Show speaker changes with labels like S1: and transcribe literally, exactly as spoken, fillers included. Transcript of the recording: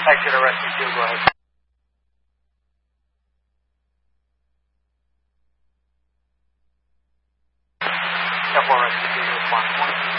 S1: Exeter Rescue two, go ahead. F four Rescue two, response one.